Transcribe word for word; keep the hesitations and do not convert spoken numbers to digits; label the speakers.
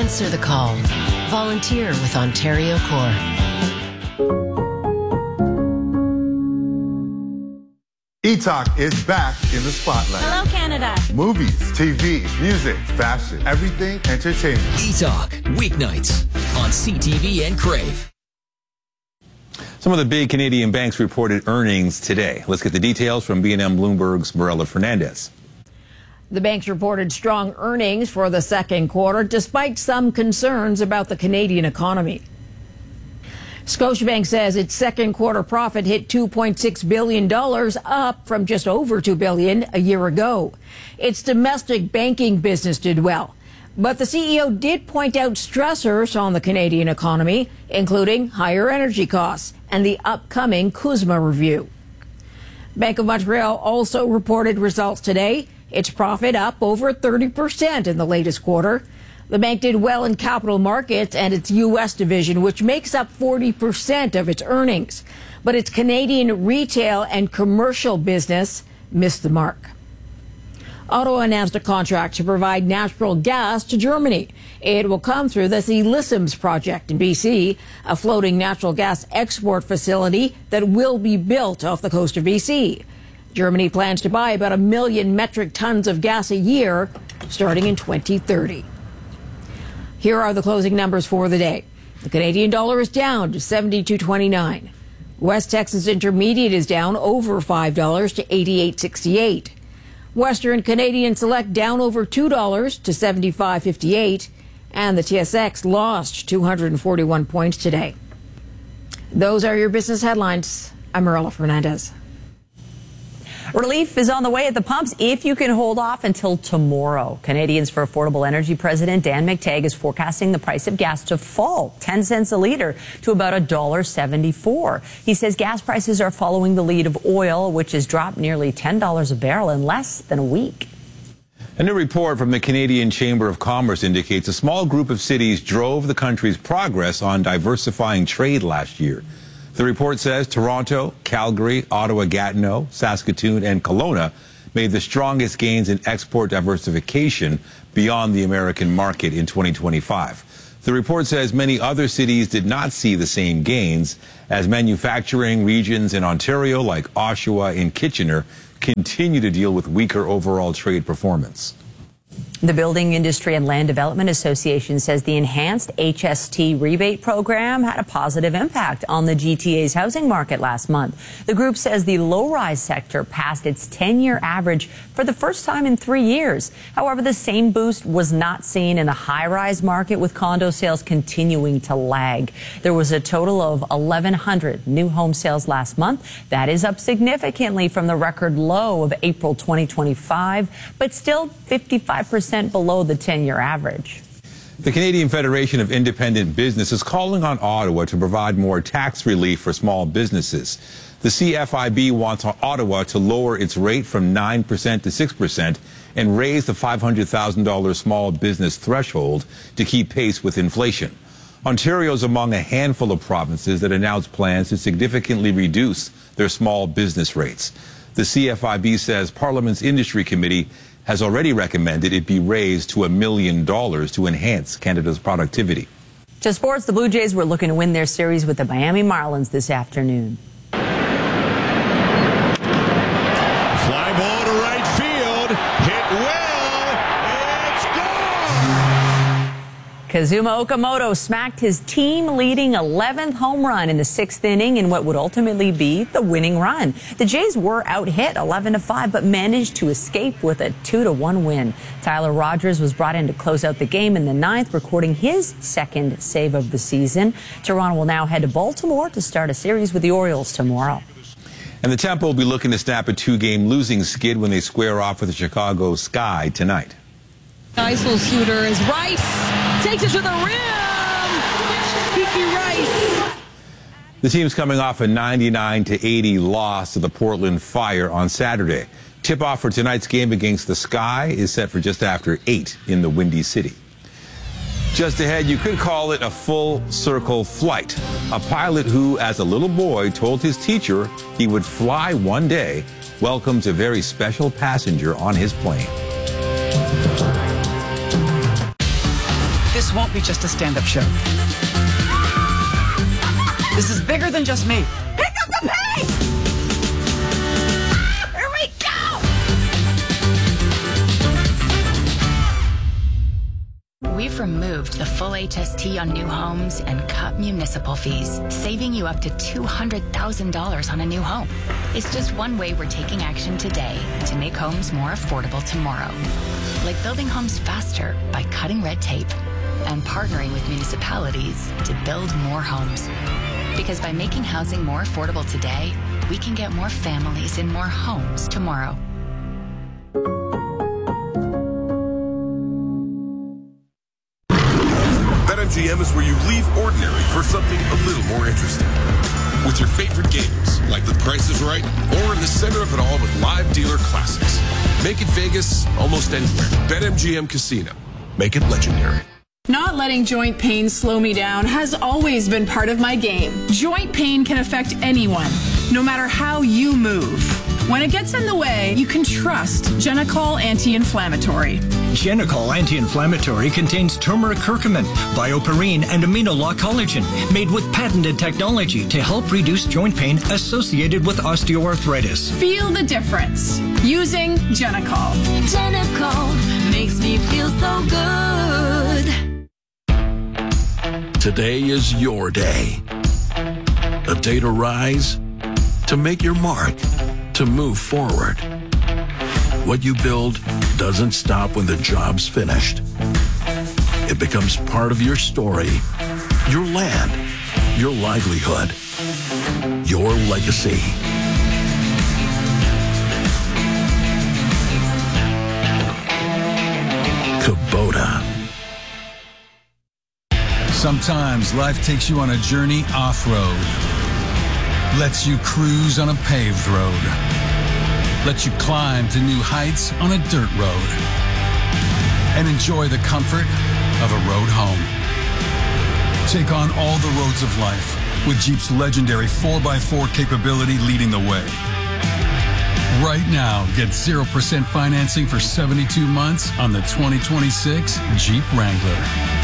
Speaker 1: Answer the call. Volunteer with Ontario Corps.
Speaker 2: E-Talk is back in the spotlight.
Speaker 3: Hello, Canada.
Speaker 2: Movies, T V, music, fashion, everything entertainment.
Speaker 4: E-Talk, weeknights on C T V and Crave.
Speaker 5: Some of the big Canadian banks reported earnings today. Let's get the details from B and M Bloomberg's Mirella Fernandez.
Speaker 6: The banks reported strong earnings for the second quarter, despite some concerns about the Canadian economy. Scotiabank says its second quarter profit hit two point six billion dollars, up from just over two billion dollars a year ago. Its domestic banking business did well. But the C E O did point out stressors on the Canadian economy, including higher energy costs and the upcoming CUSMA review. Bank of Montreal also reported results today. Its profit up over thirty percent in the latest quarter. The bank did well in capital markets and its U S division, which makes up forty percent of its earnings. But its Canadian retail and commercial business missed the mark. Ottawa announced a contract to provide natural gas to Germany. It will come through the Sealisms project in B C, a floating natural gas export facility that will be built off the coast of B C. Germany plans to buy about a million metric tons of gas a year starting in twenty thirty. Here are the closing numbers for the day. The Canadian dollar is down to seventy-two twenty-nine. West Texas Intermediate is down over five dollars to eighty-eight sixty-eight. Western Canadian Select down over two dollars to seventy-five fifty-eight. And the T S X lost two hundred forty-one points today. Those are your business headlines. I'm Mirella Fernandez.
Speaker 7: Relief is on the way at the pumps if you can hold off until tomorrow. Canadians for Affordable Energy President Dan McTeague is forecasting the price of gas to fall ten cents a litre to about one dollar seventy-four. He says gas prices are following the lead of oil, which has dropped nearly ten dollars a barrel in less than a week.
Speaker 5: A new report from the Canadian Chamber of Commerce indicates a small group of cities drove the country's progress on diversifying trade last year. The report says Toronto, Calgary, Ottawa, Gatineau, Saskatoon, and Kelowna made the strongest gains in export diversification beyond the American market in twenty twenty-five. The report says many other cities did not see the same gains, as manufacturing regions in Ontario like Oshawa and Kitchener continue to deal with weaker overall trade performance.
Speaker 7: The Building Industry and Land Development Association says the enhanced H S T rebate program had a positive impact on the G T A's housing market last month. The group says the low-rise sector passed its ten-year average for the first time in three years. However, the same boost was not seen in the high-rise market, with condo sales continuing to lag. There was a total of eleven hundred new home sales last month. That is up significantly from the record low of April twenty twenty-five, but still fifty-five percent below the ten-year average.
Speaker 5: The Canadian Federation of Independent Business is calling on Ottawa to provide more tax relief for small businesses. The C F I B wants Ottawa to lower its rate from nine percent to six percent and raise the five hundred thousand dollars small business threshold to keep pace with inflation. Ontario is among a handful of provinces that announced plans to significantly reduce their small business rates. The C F I B says Parliament's Industry Committee has already recommended it be raised to a million dollars to enhance Canada's productivity.
Speaker 7: To sports, the Blue Jays were looking to win their series with the Miami Marlins this afternoon.
Speaker 8: Fly ball to right field, hit well, it's gone!
Speaker 7: Kazuma Okamoto smacked his team-leading eleventh home run in the sixth inning in what would ultimately be the winning run. The Jays were out-hit eleven to five, but managed to escape with a two to one win. Tyler Rogers was brought in to close out the game in the ninth, recording his second save of the season. Toronto will now head to Baltimore to start a series with the Orioles tomorrow.
Speaker 5: And the Temple will be looking to snap a two-game losing skid when they square off with the Chicago Sky tonight.
Speaker 9: Nice little shooter is Rice. Takes it to the rim. Kiki Rice.
Speaker 5: The team's coming off a ninety-nine to eighty loss to the Portland Fire on Saturday. Tip-off for tonight's game against the Sky is set for just after eight in the Windy City. Just ahead, you could call it a full-circle flight. A pilot who, as a little boy, told his teacher he would fly one day, welcomes a very special passenger on his plane.
Speaker 4: The
Speaker 3: This won't be just a stand-up show. This is bigger than just me. Pick up the pace! Here we
Speaker 10: go! We've removed the full H S T on new homes and cut municipal fees, saving you up to two hundred thousand dollars on a new home. It's just one way we're taking action today to make homes more affordable tomorrow. Like building homes faster by cutting red tape and partnering with municipalities to build more homes. Because by making housing more affordable today, we can get more families in more homes tomorrow.
Speaker 11: BetMGM is where you leave ordinary for something a little more interesting. With your favorite games, like The Price is Right, or in the center of it all with live dealer classics. Make it Vegas almost anywhere. BetMGM Casino. Make it legendary.
Speaker 12: Not letting joint pain slow me down has always been part of my game. Joint pain can affect anyone, no matter how you move. When it gets in the way, you can trust Genicol Anti-Inflammatory.
Speaker 13: Genicol Anti-Inflammatory contains turmeric curcumin, bioperine, and amino-lock collagen, made with patented technology to help reduce joint pain associated with osteoarthritis.
Speaker 12: Feel the difference using Genicol.
Speaker 14: Genicol makes me feel so good.
Speaker 15: Today is your day. A day to rise, to make your mark, to move forward. What you build doesn't stop when the job's finished. It becomes part of your story, your land, your livelihood, your legacy. Kubota.
Speaker 16: Sometimes life takes you on a journey off-road. Lets you cruise on a paved road. Lets you climb to new heights on a dirt road. And enjoy the comfort of a road home. Take on all the roads of life with Jeep's legendary four by four capability leading the way. Right now, get zero percent financing for seventy-two months on the twenty twenty-six Jeep Wrangler.